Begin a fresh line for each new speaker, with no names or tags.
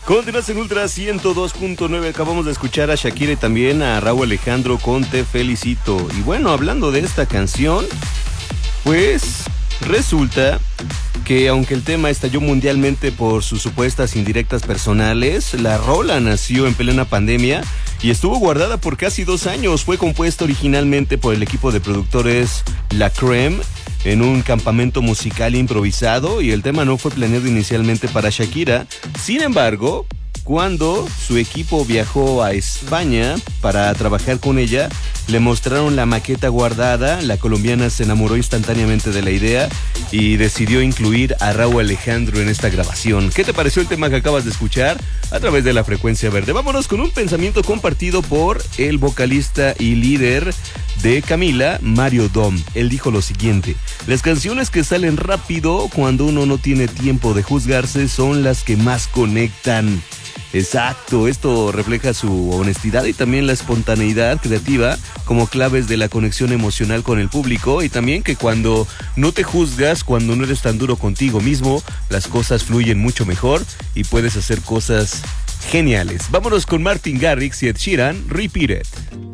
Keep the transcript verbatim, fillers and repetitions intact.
Continúas en Ultra ciento dos punto nueve. Acabamos de escuchar a Shakira y también a Rauw Alejandro con Te Felicito. Y bueno, hablando de esta canción, pues resulta que aunque el tema estalló mundialmente por sus supuestas indirectas personales, la rola nació en plena pandemia y estuvo guardada por casi dos años. Fue compuesta originalmente por el equipo de productores La Creme en un campamento musical improvisado y el tema no fue planeado inicialmente para Shakira. Sin embargo, cuando su equipo viajó a España para trabajar con ella, le mostraron la maqueta guardada. La colombiana se enamoró instantáneamente de la idea y decidió incluir a Rauw Alejandro en esta grabación. ¿Qué te pareció el tema que acabas de escuchar a través de la frecuencia verde? Vámonos con un pensamiento compartido por el vocalista y líder de Camila, Mario Dom. Él dijo lo siguiente: las canciones que salen rápido cuando uno no tiene tiempo de juzgarse son las que más conectan. Exacto, esto refleja su honestidad y también la espontaneidad creativa como claves de la conexión emocional con el público, y también que cuando no te juzgas, cuando no eres tan duro contigo mismo, las cosas fluyen mucho mejor y puedes hacer cosas geniales. Vámonos con Martin Garrix y Ed Sheeran, Repeat It.